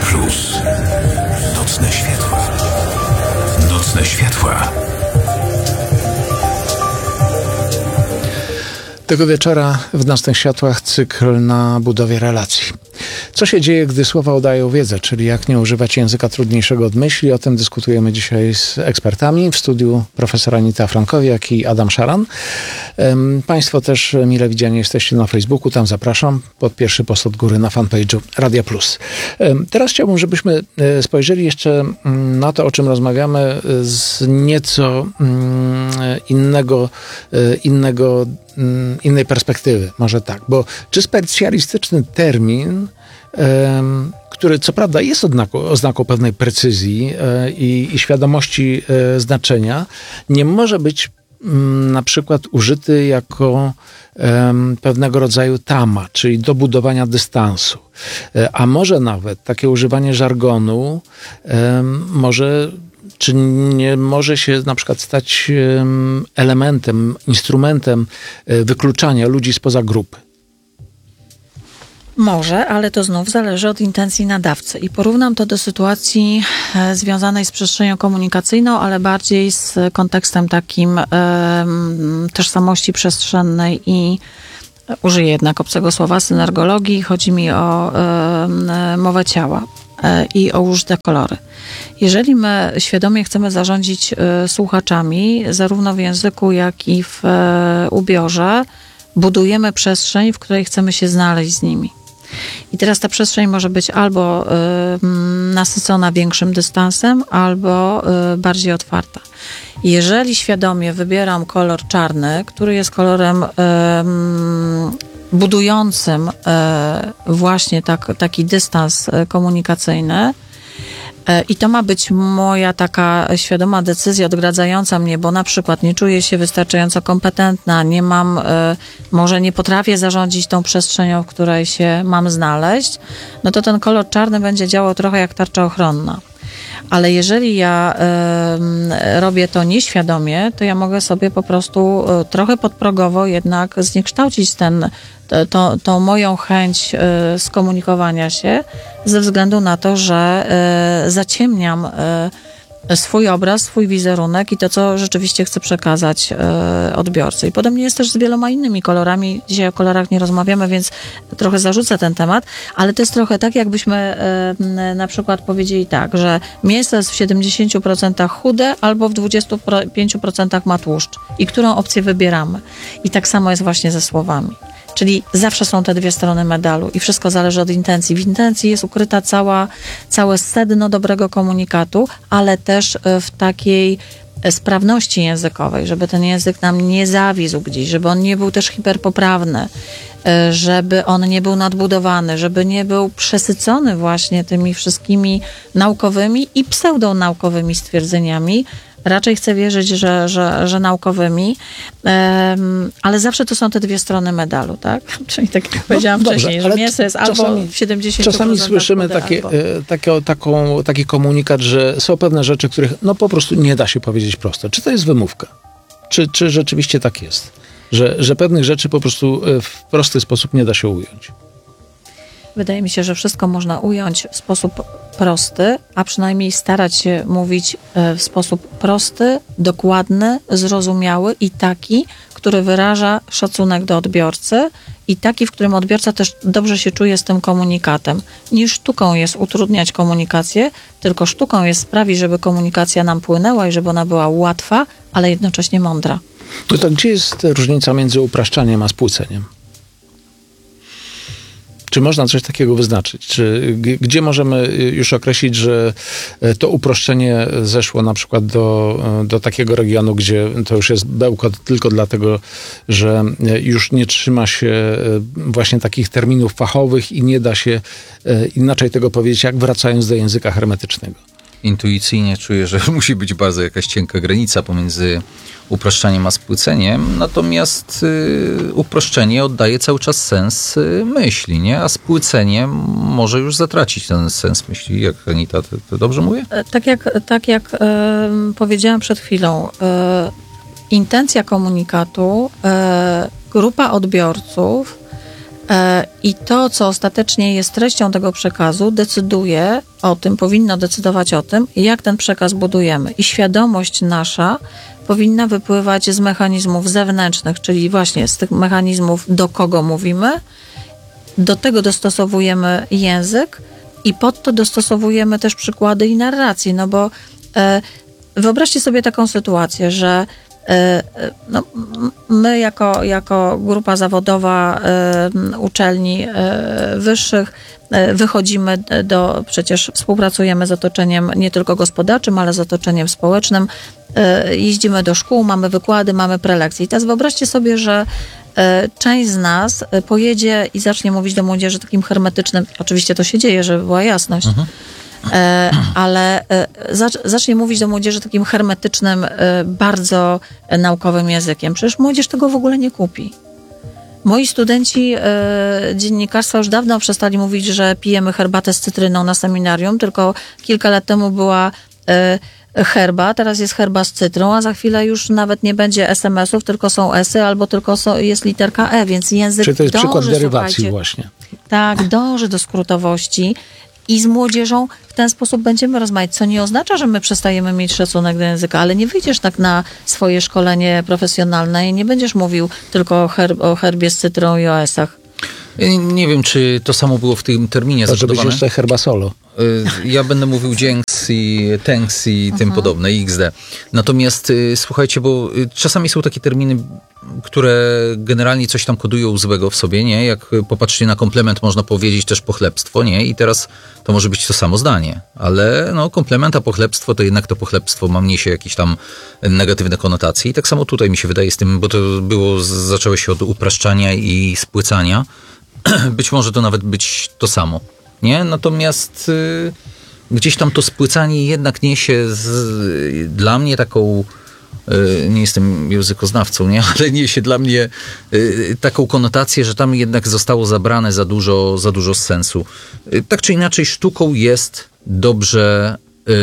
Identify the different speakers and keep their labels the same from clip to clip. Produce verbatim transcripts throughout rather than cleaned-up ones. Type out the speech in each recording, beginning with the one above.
Speaker 1: Plus. Nocne światła. Nocne światła.
Speaker 2: Tego wieczora w Nocnych Światłach cykl na budowie relacji. Co się dzieje, gdy słowa udają wiedzę, czyli jak nie używać języka trudniejszego od myśli? O tym dyskutujemy dzisiaj z ekspertami. W studiu profesor Anita Frankowiak i Adam Szaran. Państwo też mile widziani jesteście na Facebooku, tam zapraszam, pod pierwszy post od góry na fanpage'u Radia Plus. Teraz chciałbym, żebyśmy spojrzeli jeszcze na to, o czym rozmawiamy z nieco innego, innego innej perspektywy, może tak, bo czy specjalistyczny termin, um, który co prawda jest oznaką, oznaką pewnej precyzji e, i, i świadomości e, znaczenia, nie może być m, na przykład użyty jako um, pewnego rodzaju tama, czyli do budowania dystansu. E, a może nawet takie używanie żargonu um, może czy nie może się na przykład stać elementem, instrumentem wykluczania ludzi spoza grupy?
Speaker 3: Może, ale to znów zależy od intencji nadawcy. I porównam to do sytuacji e, związanej z przestrzenią komunikacyjną, ale bardziej z kontekstem takim e, tożsamości przestrzennej i użyję jednak obcego słowa, synergologii. Chodzi mi o e, mowę ciała i o użyte kolory. Jeżeli my świadomie chcemy zarządzić y, słuchaczami, zarówno w języku, jak i w y, ubiorze, budujemy przestrzeń, w której chcemy się znaleźć z nimi. I teraz ta przestrzeń może być albo y, nasycona większym dystansem, albo y, bardziej otwarta. Jeżeli świadomie wybieram kolor czarny, który jest kolorem y, budującym e, właśnie tak, taki dystans e, komunikacyjny e, i to ma być moja taka świadoma decyzja odgradzająca mnie, bo na przykład nie czuję się wystarczająco kompetentna, nie mam, e, może nie potrafię zarządzić tą przestrzenią, w której się mam znaleźć, no to ten kolor czarny będzie działał trochę jak tarcza ochronna. Ale jeżeli ja y, robię to nieświadomie, to ja mogę sobie po prostu y, trochę podprogowo jednak zniekształcić ten, to, to, tą moją chęć y, skomunikowania się ze względu na to, że y, zaciemniam y, swój obraz, swój wizerunek i to, co rzeczywiście chcę przekazać y, odbiorcy. I podobnie jest też z wieloma innymi kolorami. Dzisiaj o kolorach nie rozmawiamy, więc trochę zarzucę ten temat, ale to jest trochę tak, jakbyśmy y, na przykład powiedzieli tak, że mięso jest w siedemdziesięciu procentach chude albo w dwudziestu pięciu procentach ma tłuszcz. I którą opcję wybieramy? I tak samo jest właśnie ze słowami. Czyli zawsze są te dwie strony medalu i wszystko zależy od intencji. W intencji jest ukryta cała, całe sedno dobrego komunikatu, ale też w takiej sprawności językowej, żeby ten język nam nie zawisł gdzieś, żeby on nie był też hiperpoprawny, żeby on nie był nadbudowany, żeby nie był przesycony właśnie tymi wszystkimi naukowymi i pseudonaukowymi stwierdzeniami. Raczej chcę wierzyć, że, że, że naukowymi, um, ale zawsze to są te dwie strony medalu, tak? Czyli tak jak powiedziałam no, wcześniej, dobrze, że mięso jest czasami, albo w siedemdziesięciu procentach
Speaker 2: Czasami słyszymy takie, albo... takie, taką, taki komunikat, że są pewne rzeczy, których no po prostu nie da się powiedzieć prosto. Czy to jest wymówka? Czy, czy rzeczywiście tak jest? Że, że pewnych rzeczy po prostu w prosty sposób nie da się ująć?
Speaker 3: Wydaje mi się, że wszystko można ująć w sposób prosty, a przynajmniej starać się mówić w sposób prosty, dokładny, zrozumiały i taki, który wyraża szacunek do odbiorcy i taki, w którym odbiorca też dobrze się czuje z tym komunikatem. Nie sztuką jest utrudniać komunikację, tylko sztuką jest sprawić, żeby komunikacja nam płynęła i żeby ona była łatwa, ale jednocześnie mądra.
Speaker 2: No to gdzie jest różnica między upraszczaniem a spłyceniem? Czy można coś takiego wyznaczyć? Czy, gdzie możemy już określić, że to uproszczenie zeszło na przykład do, do takiego regionu, gdzie to już jest bełkot tylko dlatego, że już nie trzyma się właśnie takich terminów fachowych i nie da się inaczej tego powiedzieć, jak wracając do języka hermetycznego?
Speaker 4: Intuicyjnie czuję, że musi być bardzo jakaś cienka granica pomiędzy uproszczeniem a spłyceniem, natomiast y, uproszczenie oddaje cały czas sens y, myśli, nie? A spłycenie może już zatracić ten sens myśli. Jak Anita, to, to dobrze mówię?
Speaker 3: Tak jak, tak jak y, powiedziałam przed chwilą, y, intencja komunikatu, y, grupa odbiorców I to, co ostatecznie jest treścią tego przekazu, decyduje o tym, powinno decydować o tym, jak ten przekaz budujemy. I świadomość nasza powinna wypływać z mechanizmów zewnętrznych, czyli właśnie z tych mechanizmów, do kogo mówimy, do tego dostosowujemy język i pod to dostosowujemy też przykłady i narracje, no bo e, wyobraźcie sobie taką sytuację, że no, my jako, jako grupa zawodowa y, uczelni y, wyższych y, wychodzimy do, przecież współpracujemy z otoczeniem nie tylko gospodarczym, ale z otoczeniem społecznym, y, jeździmy do szkół, mamy wykłady, mamy prelekcje. I teraz wyobraźcie sobie, że y, część z nas pojedzie i zacznie mówić do młodzieży takim hermetycznym, oczywiście to się dzieje, żeby była jasność, mhm. E, ale e, zacznie mówić do młodzieży takim hermetycznym, e, bardzo naukowym językiem. Przecież młodzież tego w ogóle nie kupi. Moi studenci e, dziennikarstwa już dawno przestali mówić, że pijemy herbatę z cytryną na seminarium, tylko kilka lat temu była e, herba, teraz jest herba z cytrą, a za chwilę już nawet nie będzie es em esów, tylko są esy, albo tylko są, jest literka E, więc język
Speaker 2: Czy to jest
Speaker 3: dąży,
Speaker 2: przykład derywacji
Speaker 3: słuchajcie,
Speaker 2: właśnie?
Speaker 3: Tak, dąży do skrótowości. I z młodzieżą w ten sposób będziemy rozmawiać, co nie oznacza, że my przestajemy mieć szacunek do języka, ale nie wyjdziesz tak na swoje szkolenie profesjonalne i nie będziesz mówił tylko o, herb, o herbie z cytrą i o esach.
Speaker 4: Ja nie, nie wiem, czy to samo było w tym terminie
Speaker 2: Może być
Speaker 4: zabudowane.
Speaker 2: jeszcze herba solo.
Speaker 4: Ja będę mówił dzięks i thanks i tym
Speaker 3: mhm.
Speaker 4: podobne, iks de. Natomiast słuchajcie, bo czasami są takie terminy, które generalnie coś tam kodują złego w sobie, nie? Jak popatrzcie na komplement, można powiedzieć też pochlebstwo, nie? I teraz to może być to samo zdanie, ale no komplement a pochlebstwo, to jednak to pochlebstwo ma mniejsze jakieś tam negatywne konotacje. I tak samo tutaj mi się wydaje z tym, bo to było, zaczęło się od upraszczania i spłycania. Być może to nawet być to samo. Nie? Natomiast y, gdzieś tam to spłycanie jednak niesie z, y, dla mnie taką, y, nie jestem językoznawcą, nie? Ale niesie dla mnie y, taką konotację, że tam jednak zostało zabrane za dużo, za dużo sensu. Y, tak czy inaczej sztuką jest dobrze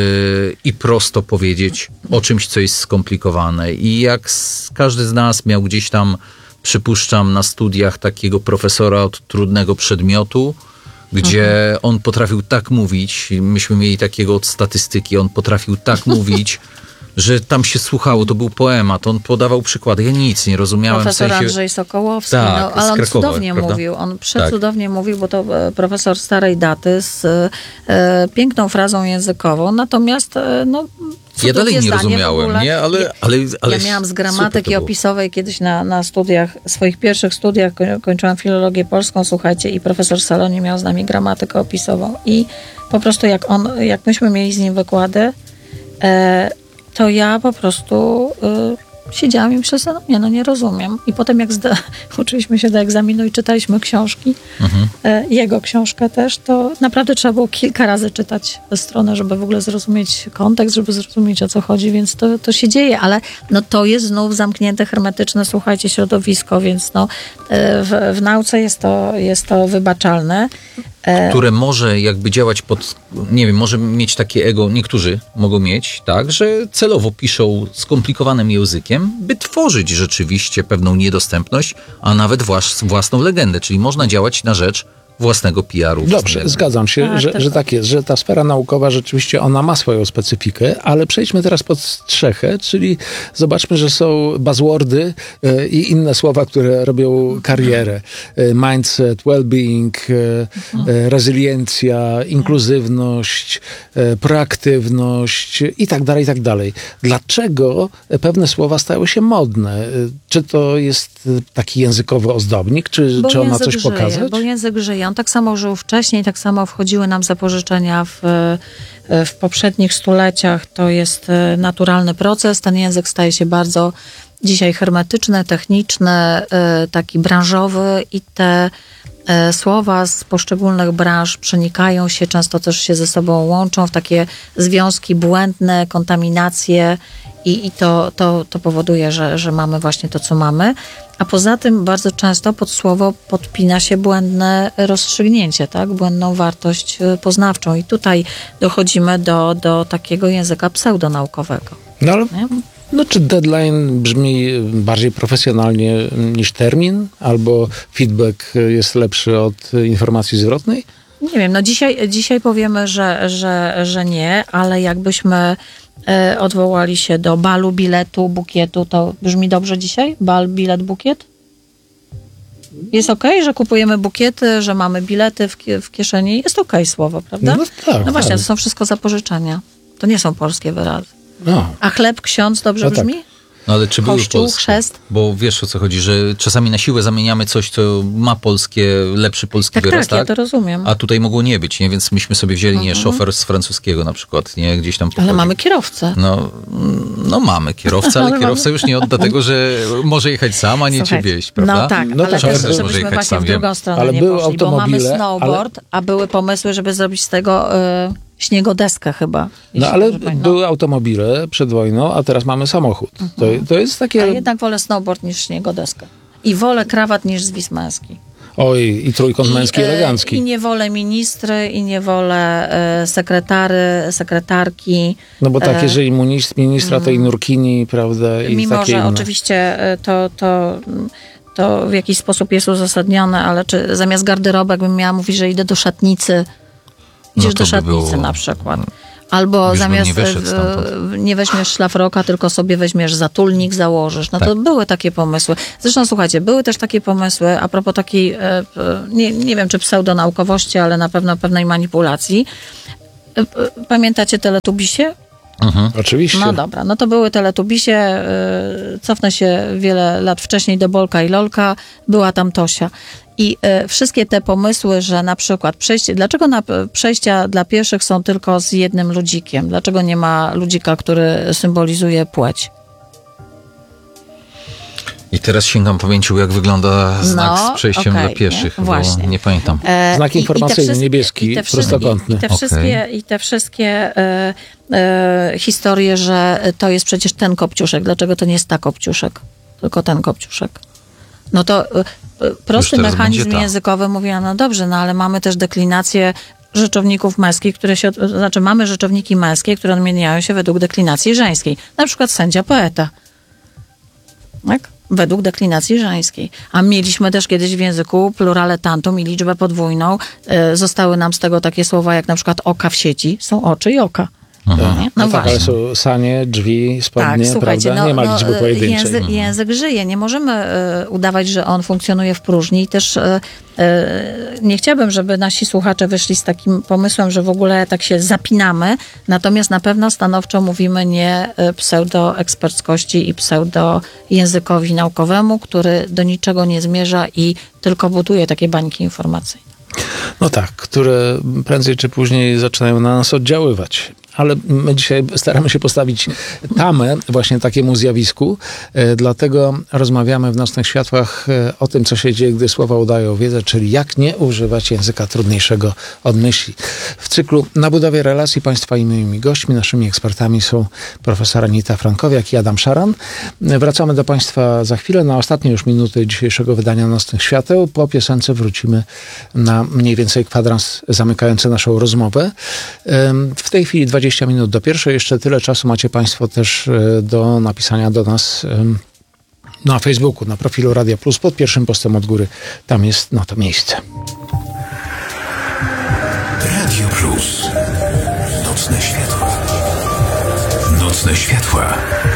Speaker 4: y, i prosto powiedzieć o czymś, co jest skomplikowane. I jak z, każdy z nas miał gdzieś tam, przypuszczam, na studiach takiego profesora od trudnego przedmiotu, gdzie mhm. on potrafił tak mówić, myśmy mieli takiego od statystyki, on potrafił tak mówić, że tam się słuchało, to był poemat, on podawał przykłady, ja nic nie rozumiałem.
Speaker 3: Profesor
Speaker 4: w sensie...
Speaker 3: Andrzej Sokołowski,
Speaker 4: tak,
Speaker 3: no, ale on
Speaker 4: Krakowa,
Speaker 3: cudownie
Speaker 4: prawda?
Speaker 3: mówił, on przecudownie tak. mówił, bo to profesor starej daty z e, piękną frazą językową, natomiast e, no
Speaker 4: ja dalej nie rozumiałem, nie? Ale, ale, ale
Speaker 3: ja miałam z gramatyki opisowej kiedyś na, na studiach, swoich pierwszych studiach kończyłam filologię polską, słuchajcie, i profesor Saloni miał z nami gramatykę opisową i po prostu jak on, jak myśmy mieli z nim wykłady, e, to ja po prostu y, siedziałam i myślałam, no nie, no nie rozumiem. I potem jak zda- uczyliśmy się do egzaminu i czytaliśmy książki, mhm. y, jego książkę też, to naprawdę trzeba było kilka razy czytać tę stronę, żeby w ogóle zrozumieć kontekst, żeby zrozumieć, o co chodzi, więc to, to się dzieje, ale no to jest znów zamknięte, hermetyczne, słuchajcie, środowisko, więc no y, w, w nauce jest to, jest to wybaczalne.
Speaker 4: Które może jakby działać pod, nie wiem, może mieć takie ego, niektórzy mogą mieć, tak, że celowo piszą skomplikowanym językiem, by tworzyć rzeczywiście pewną niedostępność, a nawet włas, własną legendę, czyli można działać na rzecz własnego P R u.
Speaker 2: Dobrze, zgadzam się, tak, że, tak. że tak jest, że ta sfera naukowa rzeczywiście ona ma swoją specyfikę, ale przejdźmy teraz pod strzechę, czyli zobaczmy, że są buzzwordy y, i inne słowa, które robią karierę. Y, mindset, well-being, y, y, rezyliencja, inkluzywność, y, proaktywność i tak dalej, i tak dalej. Dlaczego pewne słowa stały się modne? Y, czy to jest taki językowy ozdobnik, czy, czy on ma coś
Speaker 3: żyje,
Speaker 2: pokazać?
Speaker 3: Bo język żyje. On tak samo żył wcześniej, tak samo wchodziły nam zapożyczenia w, w poprzednich stuleciach. To jest naturalny proces. Ten język staje się bardzo dzisiaj hermetyczny, techniczny, taki branżowy i te słowa z poszczególnych branż przenikają się, często też się ze sobą łączą w takie związki błędne, kontaminacje i, i to, to, to powoduje, że, że mamy właśnie to, co mamy. A poza tym bardzo często pod słowo podpina się błędne rozstrzygnięcie, tak? Błędną wartość poznawczą. I tutaj dochodzimy do, do takiego języka pseudonaukowego.
Speaker 2: No ale No czy deadline brzmi bardziej profesjonalnie niż termin? Albo feedback jest lepszy od informacji zwrotnej?
Speaker 3: Nie wiem, no dzisiaj, dzisiaj powiemy, że, że, że nie, ale jakbyśmy e, odwołali się do balu, biletu, bukietu, to brzmi dobrze dzisiaj? Bal, bilet, bukiet? Jest okej, okay, że kupujemy bukiety, że mamy bilety w, w kieszeni? Jest okej okay słowo, prawda?
Speaker 2: No, tak,
Speaker 3: no właśnie,
Speaker 2: tak.
Speaker 3: to są wszystko zapożyczenia. To nie są polskie wyrazy.
Speaker 2: No.
Speaker 3: A chleb, ksiądz dobrze
Speaker 2: No tak.
Speaker 3: brzmi?
Speaker 4: No ale czy były
Speaker 3: Kościół,
Speaker 4: polskie?
Speaker 3: chrzest?
Speaker 4: Bo wiesz, o co chodzi, że czasami na siłę zamieniamy coś, co ma polskie, lepszy polski
Speaker 3: Tak,
Speaker 4: wyraz,
Speaker 3: tak,
Speaker 4: tak?
Speaker 3: ja to rozumiem.
Speaker 4: A tutaj mogło nie być, nie? Więc myśmy sobie wzięli, nie, szofer z francuskiego na przykład, nie? Gdzieś tam
Speaker 3: Ale
Speaker 4: pochodzi.
Speaker 3: mamy kierowcę.
Speaker 4: No, no mamy kierowcę, ale
Speaker 3: Ale
Speaker 4: kierowca
Speaker 3: mamy-
Speaker 4: już nie odda tego, że może jechać sam, a nie
Speaker 3: Słuchaj,
Speaker 4: cię wieść, prawda?
Speaker 3: No tak,
Speaker 2: No
Speaker 3: ale
Speaker 2: tak,
Speaker 3: też,
Speaker 2: ale też
Speaker 4: może
Speaker 3: żebyśmy
Speaker 4: jechać
Speaker 3: właśnie
Speaker 4: sam,
Speaker 3: w
Speaker 4: wiem.
Speaker 3: drugą stronę
Speaker 2: Ale
Speaker 3: nie
Speaker 2: były
Speaker 3: poszli, bo mamy
Speaker 2: automobile,
Speaker 3: snowboard, a były pomysły, żeby zrobić z tego y, śniegodeskę chyba.
Speaker 2: No
Speaker 3: jeśli
Speaker 2: ale
Speaker 3: dobrze pamiętam.
Speaker 2: były automobile przed wojną, a teraz mamy samochód. To, to jest
Speaker 3: A
Speaker 2: takie...
Speaker 3: jednak wolę snowboard niż śniegodeskę. I wolę krawat niż zwis męski.
Speaker 2: Oj, i trójkąt męski
Speaker 3: I, e,
Speaker 2: elegancki.
Speaker 3: I nie wolę ministry, i nie wolę e, sekretary, sekretarki.
Speaker 2: No bo tak,
Speaker 3: e,
Speaker 2: jeżeli munis- ministra, to i nurkini, prawda? I
Speaker 3: Mimo,
Speaker 2: takie
Speaker 3: że
Speaker 2: inne.
Speaker 3: oczywiście e, to, to, to w jakiś sposób jest uzasadnione, ale czy zamiast garderobek bym miała mówić, że idę do szatnicy, idziesz
Speaker 4: to
Speaker 3: do
Speaker 4: by
Speaker 3: szatnicy
Speaker 4: było-
Speaker 3: na przykład. Albo
Speaker 4: Już bym
Speaker 3: zamiast
Speaker 4: nie wyszedł
Speaker 3: e,
Speaker 4: stamtąd.
Speaker 3: nie weźmiesz szlafroka, tylko sobie weźmiesz zatulnik, założysz. No to
Speaker 4: Tak.
Speaker 3: były takie pomysły. Zresztą słuchajcie, były też takie pomysły a propos takiej, e, e, nie, nie wiem czy pseudonaukowości, ale na pewno pewnej manipulacji. E, e, Pamiętacie Teletubisie?
Speaker 2: Oczywiście.
Speaker 3: No dobra, no to były Teletubisie, y, cofnę się wiele lat wcześniej do Bolka i Lolka, była tam Tosia. I y, wszystkie te pomysły, że na przykład przejście, dlaczego na, przejścia dla pieszych są tylko z jednym ludzikiem? Dlaczego nie ma ludzika, który symbolizuje płeć?
Speaker 4: I teraz sięgam pamięcią, jak wygląda znak
Speaker 3: No,
Speaker 4: z przejściem
Speaker 3: okej,
Speaker 4: dla pieszych,
Speaker 3: nie?
Speaker 4: bo
Speaker 3: Właśnie.
Speaker 4: nie pamiętam.
Speaker 3: E,
Speaker 2: Znak
Speaker 3: i- i te
Speaker 2: informacyjny,
Speaker 3: wszystkie-
Speaker 2: niebieski,
Speaker 3: i te wszystkie-
Speaker 2: prostokątny.
Speaker 3: I te
Speaker 4: Okej.
Speaker 3: wszystkie, i te wszystkie e, e, historie, że to jest przecież ten kopciuszek. Dlaczego to nie jest ta kopciuszek, tylko ten kopciuszek? No to e, e, prosty
Speaker 4: teraz
Speaker 3: mechanizm
Speaker 4: będzie ta.
Speaker 3: językowy mówiła, no dobrze, no ale mamy też deklinację rzeczowników męskich, które się, od- znaczy mamy rzeczowniki męskie, które odmieniają się według deklinacji żeńskiej. Na przykład sędzia, poeta. Tak? Według deklinacji żeńskiej. A mieliśmy też kiedyś w języku plurale tantum i liczbę podwójną. E, zostały nam z tego takie słowa jak na przykład oka w sieci. Są oczy i oka. Nie?
Speaker 2: No,
Speaker 3: No
Speaker 2: tak, ale
Speaker 3: właśnie.
Speaker 2: są sanie, drzwi,
Speaker 3: Tak,
Speaker 2: spodnie,
Speaker 3: słuchajcie,
Speaker 2: prawda?
Speaker 3: no,
Speaker 2: Nie ma
Speaker 3: no,
Speaker 2: liczby
Speaker 3: e,
Speaker 2: pojedynczej.
Speaker 3: język, język żyje. Nie możemy e, udawać, że on funkcjonuje w próżni. I też e, e, nie chciałabym, żeby nasi słuchacze wyszli z takim pomysłem, że w ogóle tak się zapinamy. Natomiast na pewno stanowczo mówimy nie e, pseudoeksperckości i pseudojęzykowi naukowemu, który do niczego nie zmierza i tylko buduje takie bańki informacyjne.
Speaker 2: No tak, które prędzej czy później zaczynają na nas oddziaływać. Ale my dzisiaj staramy się postawić tamę właśnie takiemu zjawisku, e, dlatego rozmawiamy w Nocnych Światłach e, o tym, co się dzieje, gdy słowa udają wiedzę, czyli jak nie używać języka trudniejszego od myśli. W cyklu Na budowie relacji państwa i moimi gośćmi, naszymi ekspertami są profesor Anita Frankowiak i Adam Szaran. E, Wracamy do państwa za chwilę, na ostatnie już minuty dzisiejszego wydania Nocnych Świateł. Po piosence wrócimy na mniej więcej kwadrans zamykający naszą rozmowę. Em, W tej chwili dwadzieścia minut do pierwszej. Jeszcze tyle czasu macie państwo też e, do napisania do nas em, na Facebooku, na profilu Radia Plus, pod pierwszym postem od góry. Tam jest na to miejsce.
Speaker 1: Radio Plus. Nocne światła. Nocne światła.